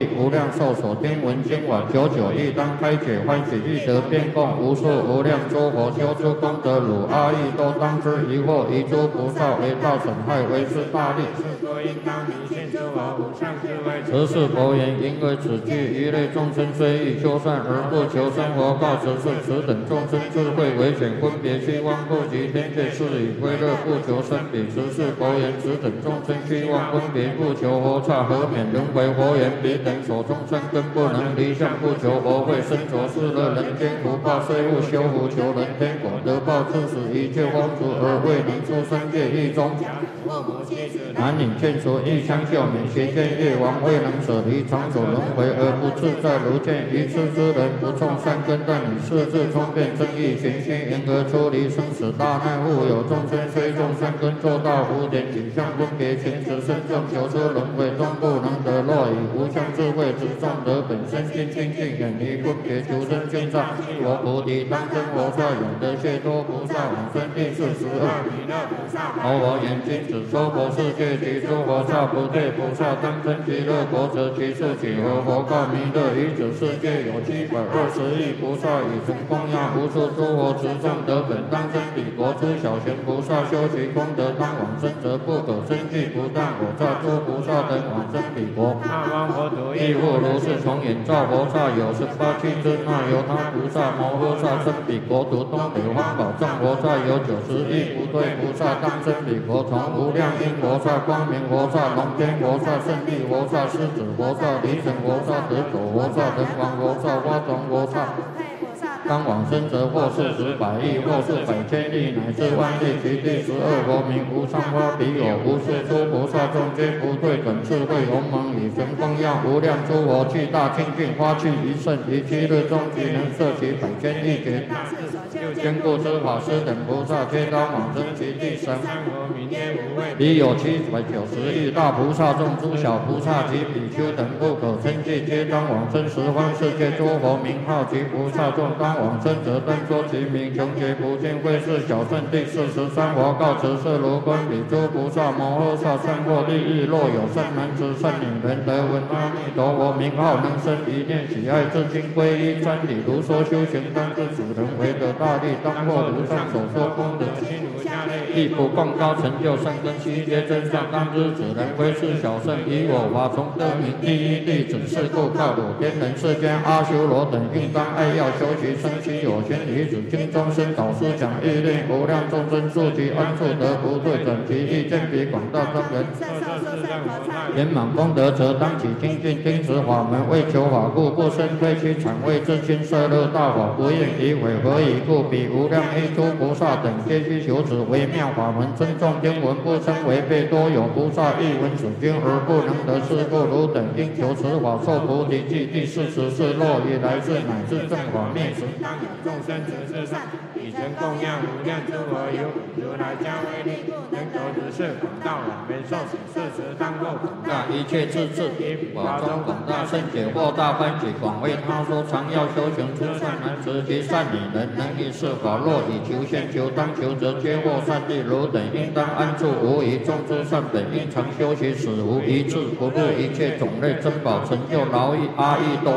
无量寿所听闻经文，久久亦当开解欢喜，欲得变供无数无量诸佛修诸功德，汝阿逸多当知疑惑，一诸菩萨为道损害，为是大利。是佛应当明现诸佛无上智慧。此是佛言，因为此句一类众生虽欲修善而不求生活，告此是此等众生智慧为显，分别虚妄不及天界，是以归乐不求生彼。此是佛言，此等众生虚妄分别不求佛刹，何免轮回？佛言，彼等所众生根不能离相，不求佛慧，身着世乐人间福报，虽勿修福，求人天果得报，致使一切风俗而未能出生界狱中。男女眷属一相救免，邪见业王未能舍离长久轮回而不自在，如见愚痴之人不种善根，但以世智聪辩正义循心，因而出离生死大难。复有众生虽种善根，做到福典，景象分别情执身众，求出轮回终不能得。若以无相智慧之众得本身心清净，远离分别求生经上，我菩提当生佛刹，永得解脱菩萨往生第42弥勒菩萨。我言君子说佛世界及诸佛刹不对，菩萨当生极乐国，则其数几何？佛告弥勒，于此世界有720亿菩萨，以曾供养无数诸佛持众得本当生彼国。诸小贤菩萨修其功德当往生，则不可生计，不但我刹诸菩萨等往生彼国。那方佛土亦复如是，从眼照佛刹有18气之那由他菩萨摩诃萨生彼国土，东北方宝藏佛刹有90亿不对菩萨当生彼国，从无量音佛刹、光明佛刹、龙天佛刹、胜利佛刹、狮子佛刹、离神佛刹、得久佛刹、人王佛刹、花种佛刹。当往生者或40百亿，或是百千亿，乃至万亿，其第12佛名无上花彼有无数诸菩萨众，皆不退转智慧鸿蒙，以神供养无量诸佛，具大清净花趣一甚，于7日中即能摄其百千亿劫。坚固之法师等菩萨，皆当往生其第13佛名曰无畏。彼有790亿大菩萨众，诸小菩萨及比丘等不可称计，皆当往生十方世界诸佛名号及菩萨众，当往生者当说其名，穷劫不尽会是小圣第43佛告辞是如观彼诸菩萨摩诃萨善获利益，若有善男子善女人得闻阿弥陀佛名号，能生一念喜爱，至今皈依真理，如说修行当知主人为得大利，当获如上所说功德心如下类，亦不共高成就善根悉皆真相，当知此人为是小圣，以我法从得名第一弟子，是故告汝天人世间阿修罗等应当爱要修习生其有情，于此经中生导师讲义令无量众生速其安处得不退转，其意见彼广大庄严，圆满功德者当起精进听持法门，为求法故不生推屈谄畏自亲摄乐大法，不愿诋毁。何以故？彼无量依诸菩萨等皆须求此微妙法门，尊重经文不称违背，多有菩萨译闻此经而不能得，是故汝等应求此法受菩提记。第44若以来世乃至正法灭时，当有众生执世上，以曾供养无量诸佛，有如来加威力，能得如是广大往为受持，是时当过广大一切智智，以法中广大圣解惑大欢喜，广为他说常要修行诸善男子及善女人，能以是法，若以求现求当求，则皆获善利。汝等应当安住无疑，众诸善本应常修习，使无一智不入一切种类珍宝，成就劳役阿逸多。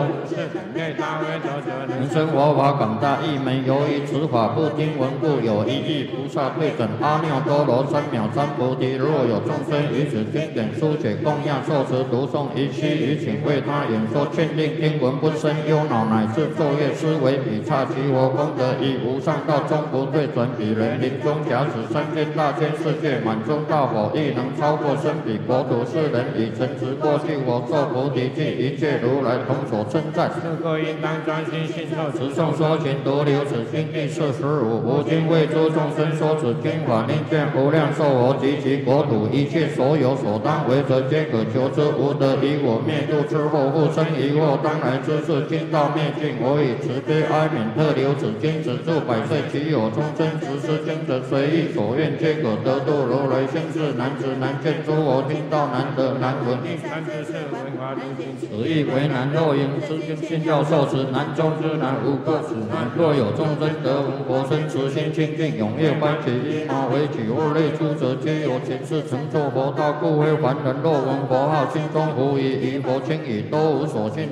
人生佛法广大义门，由于此法不听闻故，有1亿菩萨对准阿耨多罗三藐三菩提。若有众生于此经典书写供养受持读诵，一期于请为他演说劝令听闻，不生忧恼，乃至昼夜思维彼刹其佛功德，以无上道终不退转。彼人临终假使三千大千世界满中大佛，亦能超过生彼国土。世人以诚实过去我受菩提记，一切如来同所称赞。是故应当专心信受持诵说勤读留此经第45。吾今为诸众生说此经法，令见无量寿佛及其国土一切所有所当为者，皆可求之。无得以我灭度之后，复生疑惑，当来之事，经道灭尽。我以慈悲哀悯特留此经，止住百岁。其有众生执施经者，随意所愿，皆可得度。如来现世难知难见诸佛听道难得难闻，此亦为难。若应知经信教受持，难中之难，无过此难。若有众生得闻佛佛身慈心清净，永夜欢喜，一马为己，物类诸者皆有前世成就佛道，故为凡人若闻佛号，心中无疑，疑佛轻已，都无所信。